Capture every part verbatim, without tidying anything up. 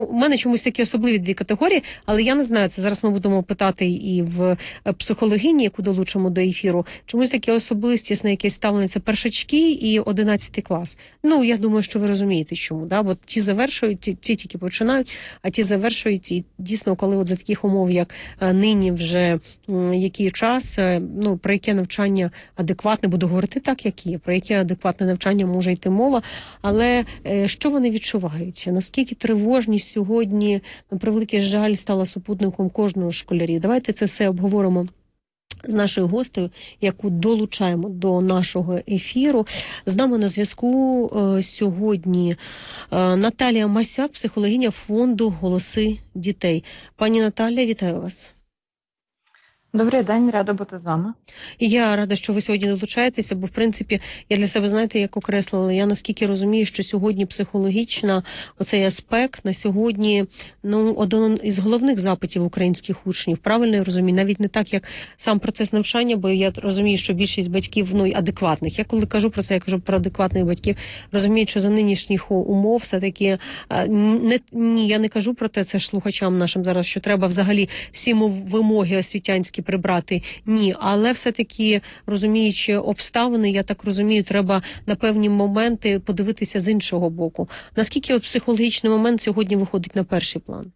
У мене чомусь такі особливі дві категорії, але я не знаю, це зараз ми будемо питати і в психологині, яку долучимо до ефіру, чомусь таке особистісне якесь ставлення, це першачки і одинадцятий клас. Ну, я думаю, що ви розумієте, чому, да? Бо ті завершують, ті, ті тільки починають, а ті завершують, і дійсно, коли от за таких умов, як нині вже м, який час, ну, про яке навчання адекватне, буду говорити так, як є, про яке адекватне навчання може йти мова, але е, що вони відчувають? Наскільки тривожність сьогодні, на превеликий жаль, стала супутником кожного школярі. Давайте це все обговоримо з нашою гостею, яку долучаємо до нашого ефіру. З нами на зв'язку е, сьогодні е, Наталія Масяк, психологиня фонду «Голоси дітей». Пані Наталія, вітаю вас. Добрий день, рада бути з вами. І я рада, що ви сьогодні долучаєтеся, бо, в принципі, я для себе, знаєте, як окреслила, я наскільки розумію, що сьогодні психологічна, оцей аспект на сьогодні, ну, один із головних запитів українських учнів. Правильно я розумію? Навіть не так, як сам процес навчання, бо я розумію, що більшість батьків, ну, адекватних. Я коли кажу про це, я кажу про адекватних батьків, розуміють, що за нинішніх умов все-таки, не, ні, я не кажу про те, це ж слухачам нашим зараз, що треба взагалі всі вимоги освітянські прибрати. Ні, але все-таки, розуміючи обставини, я так розумію, треба на певні моменти подивитися з іншого боку. Наскільки от психологічний момент сьогодні виходить на перший план?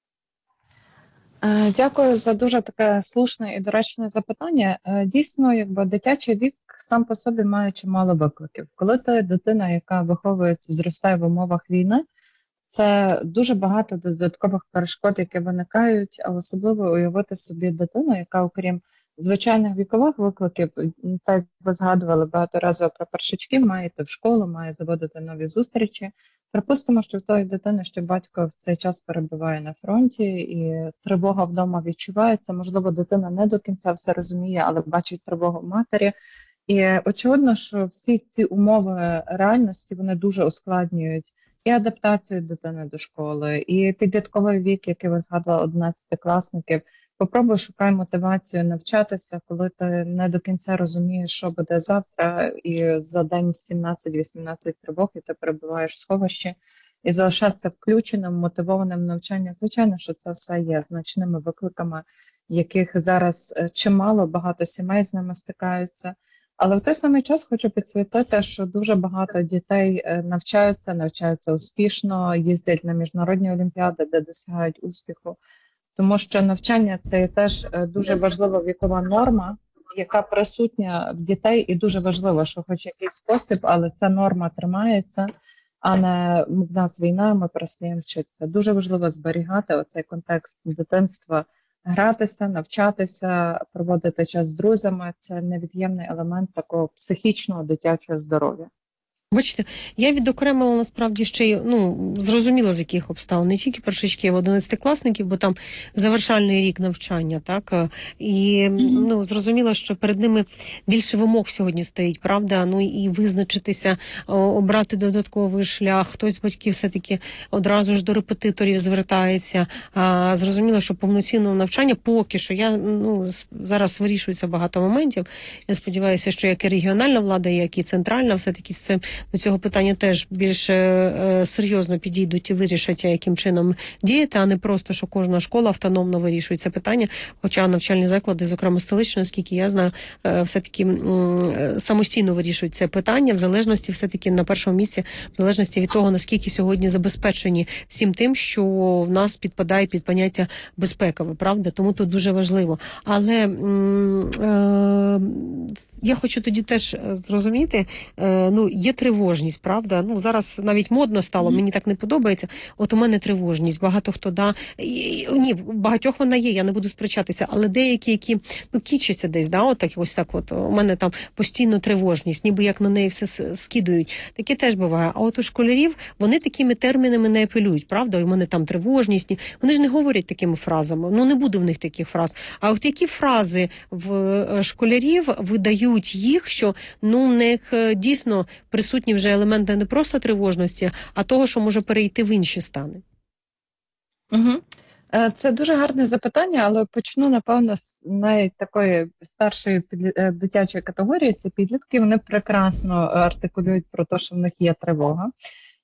Дякую за дуже таке слушне і доречне запитання. Дійсно, якби дитячий вік сам по собі має чимало викликів. Коли ти дитина, яка виховується, зростає в умовах війни, це дуже багато додаткових перешкод, які виникають, а особливо уявити собі дитину, яка, окрім звичайних вікових викликів, так ви згадували багаторазово про першачків, має йти в школу, має заводити нові зустрічі. Припустимо, що в тої дитини, що батько в цей час перебуває на фронті і тривога вдома відчувається. Можливо, дитина не до кінця все розуміє, але бачить тривогу матері. І очевидно, що всі ці умови реальності, вони дуже ускладнюють і адаптацію дитини до школи, і підлітковий вік, який ви згадували, одинадцятикласників. Попробуй шукай мотивацію навчатися, коли ти не до кінця розумієш, що буде завтра, і за день сімнадцять-вісімнадцять тривог, і ти перебуваєш в сховищі, і залишатися включеним, мотивованим в навчання. Звичайно, що це все є значними викликами, яких зараз чимало, багато сімей з ними стикаються. Але в той самий час хочу підсвітити, що дуже багато дітей навчаються, навчаються успішно, їздять на міжнародні олімпіади, де досягають успіху. Тому що навчання – це теж дуже важлива вікова норма, яка присутня в дітей, і дуже важливо, що хоч якийсь спосіб, але ця норма тримається, а не в нас війна, ми перестаємо вчитися. Дуже важливо зберігати оцей контекст дитинства, гратися, навчатися, проводити час з друзями – це невід'ємний елемент такого психічного дитячого здоров'я. Бачите, я відокремила насправді ще й, ну, зрозуміло, з яких обставин, не тільки першачків, одинадцятикласників, бо там завершальний рік навчання, так, і, mm-hmm. ну, зрозуміло, що перед ними більше вимог сьогодні стоїть, правда, ну, і визначитися, обрати додатковий шлях, хтось з батьків все-таки одразу ж до репетиторів звертається, а зрозуміло, що повноцінного навчання поки що, я, ну, зараз вирішується багато моментів, я сподіваюся, що як і регіональна влада, як і центральна, все-таки це до цього питання теж більш е, серйозно підійдуть і вирішать, яким чином діяти, а не просто, що кожна школа автономно вирішує це питання, хоча навчальні заклади, зокрема столичні, наскільки я знаю, е, все-таки м, самостійно вирішують це питання, в залежності все-таки на першому місці, в залежності від того, наскільки сьогодні забезпечені всім тим, що в нас підпадає під поняття безпекове, правда? Тому тут дуже важливо. Але м, е, я хочу тоді теж зрозуміти, е, ну, є тривожність, правда? Ну, зараз навіть модно стало, мені так не подобається. От у мене тривожність, багато хто, да, і, ні, багатьох вона є, я не буду сперечатися, але деякі, які, ну, кічаться десь, да, от так, ось так от, у мене там постійно тривожність, ніби як на неї все скидують. Таке теж буває. А от у школярів, вони такими термінами не апелюють, правда? У мене там тривожність, вони ж не говорять такими фразами, ну, не буде в них таких фраз. А от які фрази в школярів видають їх, що, ну, в них дійсно присутні вже елементи не просто тривожності, а того, що може перейти в інші стани? Угу. Це дуже гарне запитання, але почну, напевно, з найтакої старшої дитячої категорії. Це підлітки, вони прекрасно артикулюють про те, що в них є тривога.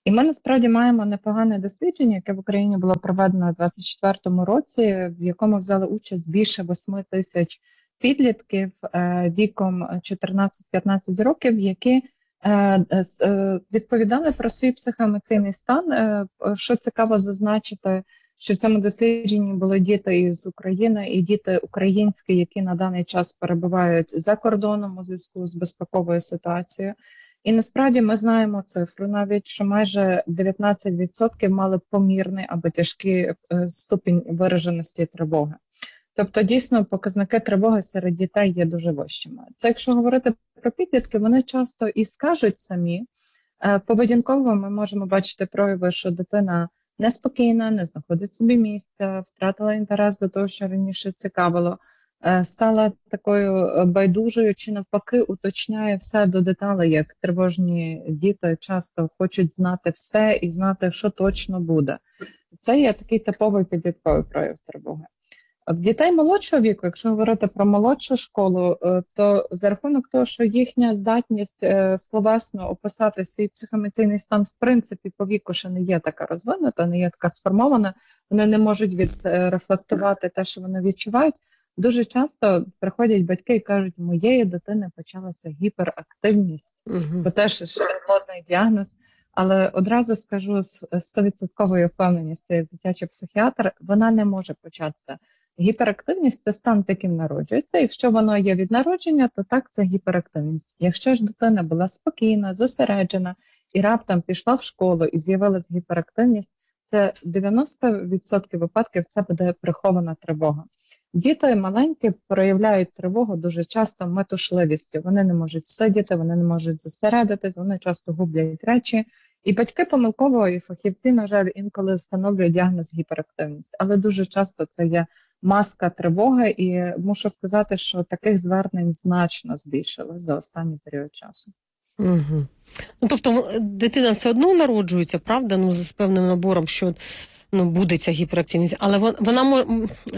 І ми насправді маємо непогане дослідження, яке в Україні було проведено у двадцять четвертому році, в якому взяли участь більше восьми тисяч підлітків е, віком чотирнадцять-п'ятнадцять років, які е, е, відповідали про свій психоемоційний стан. Е, що цікаво зазначити, що в цьому дослідженні були діти із України і діти українські, які на даний час перебувають за кордоном у зв'язку з безпековою ситуацією. І насправді ми знаємо цифру навіть, що майже дев'ятнадцять відсотків мали помірний або тяжкий е, ступінь вираженості тривоги. Тобто, дійсно, показники тривоги серед дітей є дуже вищими. Це якщо говорити про підлітки, вони часто і скажуть самі. Е, поведінково ми можемо бачити прояви, що дитина неспокійна, не знаходить собі місця, втратила інтерес до того, що раніше цікавило, стала такою байдужою чи навпаки уточняє все до деталей, як тривожні діти часто хочуть знати все і знати, що точно буде. Це є такий типовий підлітковий прояв тривоги. В дітей молодшого віку, якщо говорити про молодшу школу, то за рахунок того, що їхня здатність словесно описати свій психоемоційний стан в принципі по віку ще не є така розвинута, не є така сформована, вони не можуть відрефлектувати те, що вони відчувають. Дуже часто приходять батьки і кажуть, у моєї дитини почалася гіперактивність, Угу. бо теж ще модний діагноз. Але одразу скажу з сто відсотків впевненістю, як дитячий психіатр, вона не може початися. Гіперактивність – це стан, з яким народжується. Якщо воно є від народження, то так, це гіперактивність. Якщо ж дитина була спокійна, зосереджена і раптом пішла в школу і з'явилась гіперактивність, це дев'яносто відсотків випадків це буде прихована тривога. Діти маленькі проявляють тривогу дуже часто метушливістю. Вони не можуть сидіти, вони не можуть зосередитись, вони часто гублять речі. І батьки помилково, і фахівці, на жаль, інколи встановлюють діагноз гіперактивність. Але дуже часто це є маска тривоги, і мушу сказати, що таких звернень значно збільшилось за останній період часу. Угу. Ну, тобто дитина все одно народжується, правда? Ну, з певним набором, що ну, буде ця гіперактивність, але вона, вона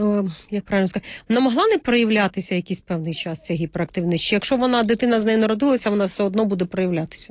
як правильно сказати, вона могла не проявлятися якийсь певний час, ця гіперактивність? Чи якщо вона, дитина з нею народилася, вона все одно буде проявлятися?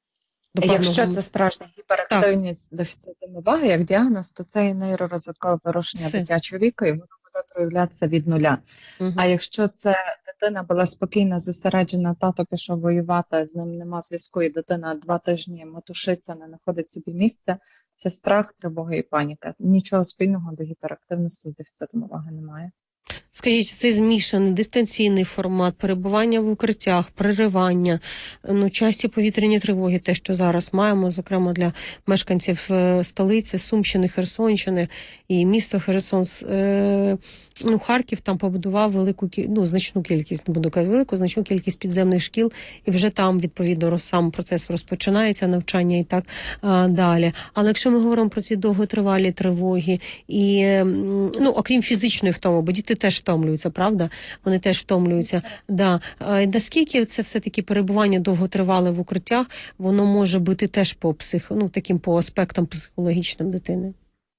До Якщо певного... це справжня гіперактивність дефіциту уваги, як діагноз, то це і нейророзвиткове порушення Все. дитячого віку, і воно буде проявлятися від нуля. Угу. А якщо це дитина була спокійна, зосереджена, тато пішов воювати, з ним нема зв'язку, і дитина два тижні метушиться, не знаходить собі місця, це страх, тривога і паніка. Нічого спільного до гіперактивності з дефіцитом уваги немає. Скажіть, цей змішаний дистанційний формат, перебування в укриттях, переривання, ну, часті повітряні тривоги, те, що зараз маємо, зокрема для мешканців столиці, Сумщини, Херсонщини і місто Херсон, е, ну, Харків там побудував велику, ну, значну кількість, не буду казати велику, значну кількість підземних шкіл, і вже там, відповідно, сам процес розпочинається, навчання і так а, далі. Але якщо ми говоримо про ці довготривалі тривоги, і, ну, окрім фізичної втоми, бо діти теж втомлюються, правда? Вони теж втомлюються. Да. А, наскільки це все-таки перебування довготривале в укриттях, воно може бути теж по псих, ну, таким по аспектам психологічним дитини?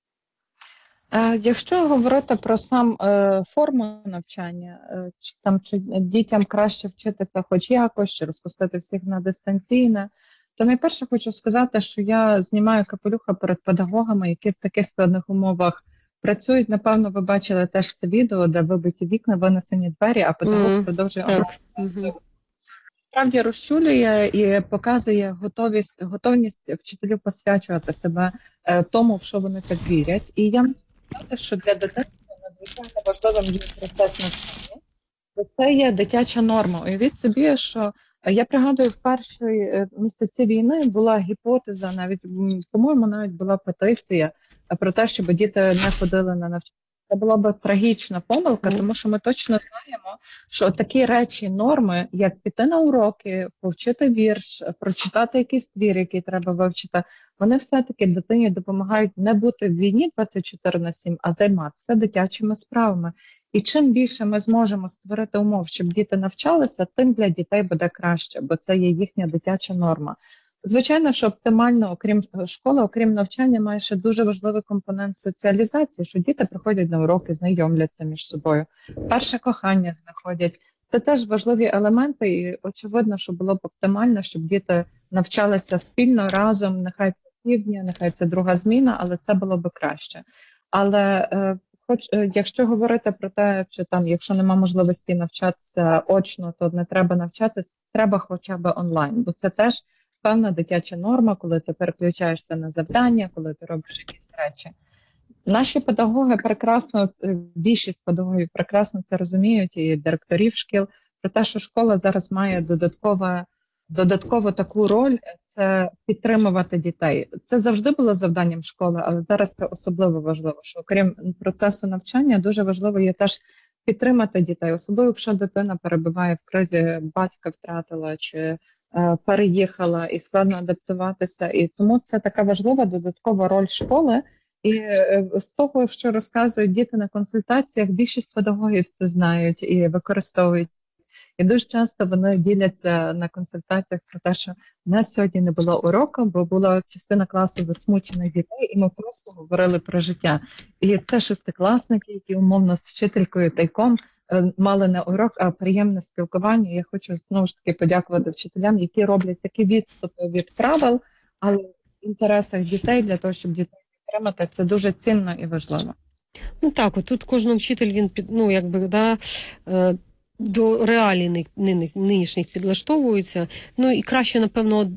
Якщо говорити про сам е, форму навчання, е, чи, там, чи дітям краще вчитися хоч якось, чи розпустити всіх на дистанційне, то найперше хочу сказати, що я знімаю капелюха перед педагогами, які в таких складних умовах працюють. Напевно, ви бачили теж це відео, де вибиті вікна, винесені двері, а педагог mm, продовжує обрати. Справді розчулює і показує готовість, готовність вчителю посвячувати себе е, тому, в що вони так вірять. І я можу сказати, що для дитини надзвичайно важливим є процес навчання. Це є дитяча норма. Уявіть собі, що я пригадую, в перші місяці війни була гіпотеза, навіть, по-моєму, навіть була петиція про те, щоб діти не ходили на навчання. Це була б трагічна помилка, тому що ми точно знаємо, що такі речі, норми, як піти на уроки, повчити вірш, прочитати якийсь твір, який треба вивчити, вони все-таки дитині допомагають не бути в війні двадцять чотири на сім, а займатися дитячими справами. І чим більше ми зможемо створити умов, щоб діти навчалися, тим для дітей буде краще, бо це є їхня дитяча норма. Звичайно, що оптимально, окрім школи, окрім навчання, має ще дуже важливий компонент соціалізації, що діти приходять на уроки, знайомляться між собою, перше кохання знаходять. Це теж важливі елементи, і очевидно, що було б оптимально, щоб діти навчалися спільно, разом, нехай це півдня, нехай це друга зміна, але це було би краще. Але е, хоч е, якщо говорити про те, чи там, якщо нема можливості навчатися очно, то не треба навчатися, треба хоча б онлайн, бо це теж певна дитяча норма, коли ти переключаєшся на завдання, коли ти робиш якісь речі. Наші педагоги прекрасно, е, більшість педагогів прекрасно це розуміють, і директорів шкіл, про те, що школа зараз має додаткове, додатково таку роль, це підтримувати дітей. Це завжди було завданням школи, але зараз це особливо важливо, що окрім процесу навчання, дуже важливо є теж підтримати дітей, особливо якщо дитина перебуває в кризі, батька втратила чи е, переїхала і складно адаптуватися. І тому це така важлива додаткова роль школи. І е, з того, що розказують діти на консультаціях, більшість педагогів це знають і використовують. І дуже часто вони діляться на консультаціях про те, що в нас сьогодні не було уроку, бо була частина класу засмучених дітей, і ми просто говорили про життя. І це шестикласники, які умовно з вчителькою тайком е, мали не урок, а приємне спілкування. Я хочу знову ж таки подякувати вчителям, які роблять такі відступи від правил, але в інтересах дітей для того, щоб дітей підтримати, це дуже цінно і важливо. Ну так, от тут кожен вчитель, він під, ну, якби, да, е, до реалій ни- нині- нинішніх підлаштовується. Ну і краще, напевно, от,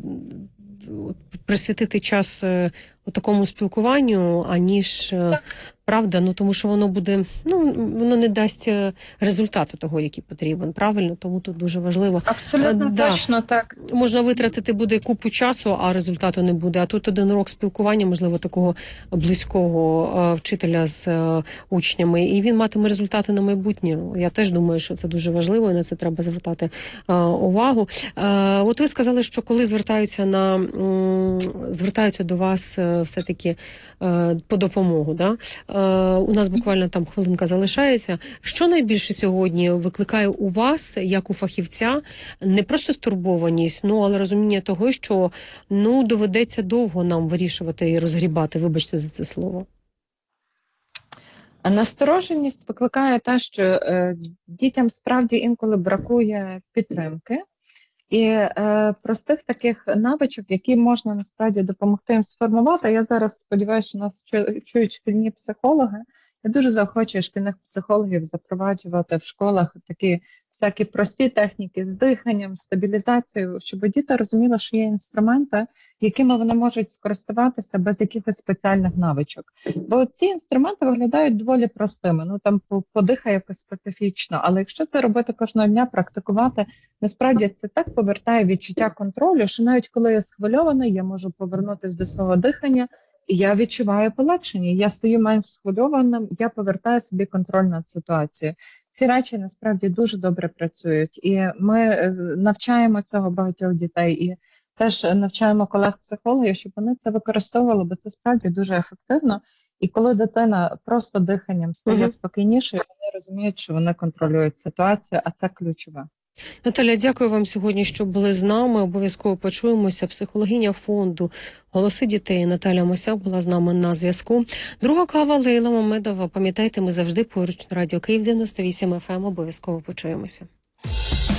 от, присвятити час е, у такому спілкуванню, аніж е, правда, ну тому що воно буде, ну воно не дасть е, результату того, який потрібен, правильно, тому тут дуже важливо. Абсолютно Е, да. точно так. Можна витратити буде купу часу, а результату не буде. А тут один урок спілкування, можливо, такого близького е, вчителя з е, учнями, і він матиме результати на майбутнє. Я теж думаю, що це дуже важливо, і на це треба звертати е, увагу. Е, от ви сказали, що коли звертаються на м, звертаються до вас е, все-таки е, по допомогу, да? Е, у нас буквально там хвилинка залишається. Що найбільше сьогодні викликає у вас, як у фахівця, не просто стурбованість, ну але розуміння того, що ну доведеться довго нам вирішувати і розгрібати, вибачте за це слово. А настороженість викликає те, що е, дітям справді інколи бракує підтримки і е, простих таких навичок, які можна насправді допомогти їм сформувати. Я зараз сподіваюся, що нас чу- чують шкільні психологи. Я дуже заохочую шкільних психологів запроваджувати в школах такі всякі прості техніки з диханням, стабілізацією, щоб діти розуміли, що є інструменти, якими вони можуть скористуватися без якихось спеціальних навичок. Бо ці інструменти виглядають доволі простими. Ну там по- подихай якось специфічно, але якщо це робити кожного дня, практикувати, насправді це так повертає відчуття контролю, що навіть коли я схвильована, я можу повернутися до свого дихання. І я відчуваю полегшення, я стаю менш схвильованим, я повертаю собі контроль над ситуацією. Ці речі насправді дуже добре працюють, і ми е, навчаємо цього багатьох дітей, і теж навчаємо колег-психологів, щоб вони це використовували, бо це справді дуже ефективно. І коли дитина просто диханням стає Угу. спокійнішою, вони розуміють, що вони контролюють ситуацію, а це ключове. Наталя, дякую вам сьогодні, що були з нами. Обов'язково почуємося. Психологиня фонду «Голоси дітей» Наталя Мосяк була з нами на зв'язку. Друга кава Лейла Мамедова. Пам'ятайте, ми завжди поруч на радіо Київ дев'яносто вісім еф ем. Обов'язково почуємося.